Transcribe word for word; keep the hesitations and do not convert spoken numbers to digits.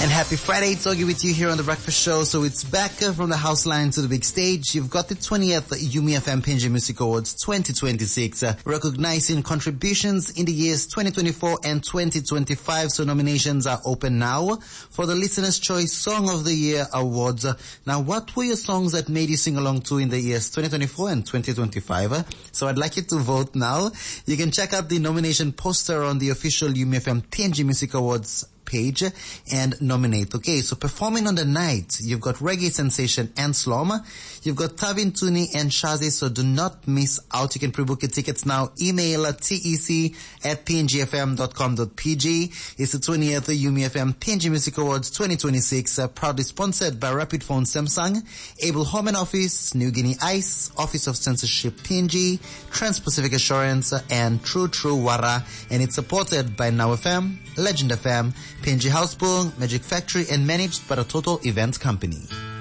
And happy Friday, it's Augie with you here on The Breakfast Show. So it's back uh, from the house line to the big stage. You've got the twentieth Yumi F M P N G Music Awards twenty twenty-six, uh, recognizing contributions in the years twenty twenty-four and twenty twenty-five. So nominations are open now for the Listener's Choice Song of the Year Awards. Uh, now, what were your songs that made you sing along to in the years twenty twenty-four and twenty twenty-five? Uh, so I'd like you to vote now. You can check out the nomination poster on the official Yumi F M P N G Music Awards page and nominate. Okay, so performing on the night, you've got reggae sensation Anslom, you've got Tavin Tuni and Shazi, so do not miss out. You can pre-book your tickets now. Email at tec at pngfm.com.pg. It's the twentieth Yumi F M P N G Music Awards twenty twenty-six, uh, proudly sponsored by Rapid Phone Samsung, Able Home and Office, New Guinea Ice, Office of Censorship P N G, Trans-Pacific Assurance, and True True Wara, and it's supported by Now F M, Legend F M, P N G Housebook, Magic Factory, and managed by the Total Events Company.